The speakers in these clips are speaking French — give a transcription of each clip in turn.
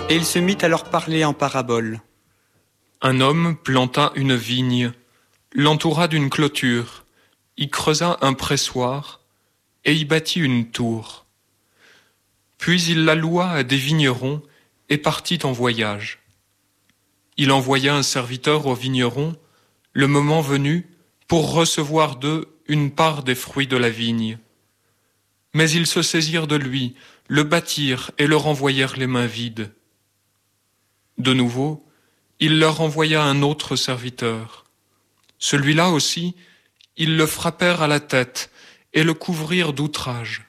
Et il se mit à leur parler en paraboles. Un homme planta une vigne, l'entoura d'une clôture, y creusa un pressoir et y bâtit une tour. Puis il la loua à des vignerons et partit en voyage. Il envoya un serviteur aux vignerons, le moment venu, pour recevoir d'eux une part des fruits de la vigne. Mais ils se saisirent de lui, le battirent et le renvoyèrent les mains vides. De nouveau, il leur envoya un autre serviteur. Celui-là aussi, ils le frappèrent à la tête et le couvrirent d'outrages.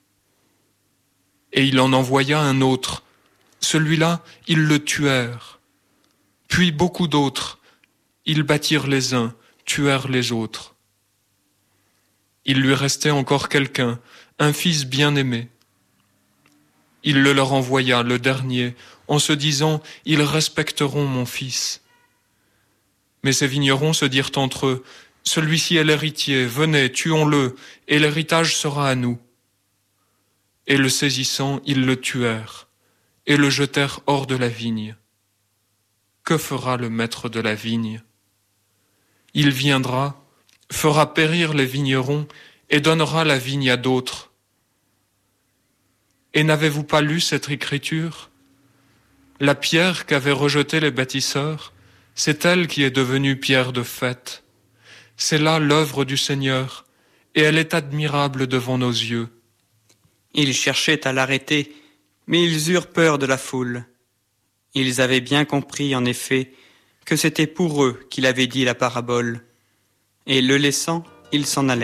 Et il en envoya un autre. Celui-là, ils le tuèrent. Puis beaucoup d'autres. Ils battirent les uns, tuèrent les autres. Il lui restait encore quelqu'un, un fils bien-aimé. Il le leur envoya, le dernier, en se disant « Ils respecteront mon fils ». Mais ces vignerons se dirent entre eux « Celui-ci est l'héritier, venez, tuons-le, et l'héritage sera à nous ». Et le saisissant, ils le tuèrent, et le jetèrent hors de la vigne. Que fera le maître de la vigne? Il viendra, fera périr les vignerons, et donnera la vigne à d'autres. Et n'avez-vous pas lu cette écriture? La pierre qu'avaient rejetée les bâtisseurs, c'est elle qui est devenue pierre de fête. C'est là l'œuvre du Seigneur, et elle est admirable devant nos yeux. Ils cherchaient à l'arrêter, mais ils eurent peur de la foule. Ils avaient bien compris, en effet, que c'était pour eux qu'il avait dit la parabole. Et le laissant, ils s'en allèrent.